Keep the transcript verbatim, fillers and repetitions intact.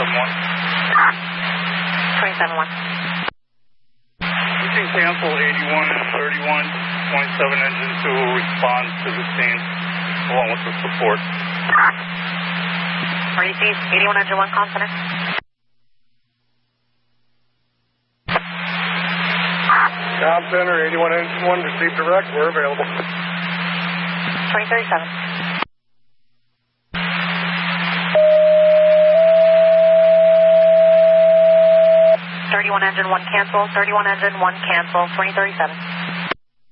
twenty-seven one. twenty-seven one. You can cancel eighty-one thirty-one, twenty-seven engine two will respond to the scene along with the support. R D C eighty-one engine one, consonant. Comm Center, eighty-one engine one, receive direct, we're available. twenty thirty-seven. thirty-one engine one cancel, thirty-one engine one cancel, twenty thirty-seven.